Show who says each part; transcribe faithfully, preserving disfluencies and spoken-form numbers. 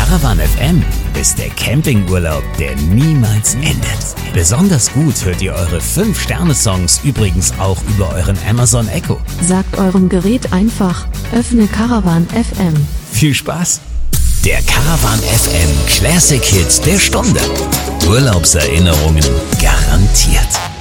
Speaker 1: Caravan F M ist der Campingurlaub, der niemals endet. Besonders gut hört ihr eure fünf Sterne Songs übrigens auch über euren Amazon Echo.
Speaker 2: Sagt eurem Gerät einfach, öffne Caravan F M.
Speaker 1: Viel Spaß! Der Caravan F M Classic Hits der Stunde. Urlaubserinnerungen garantiert.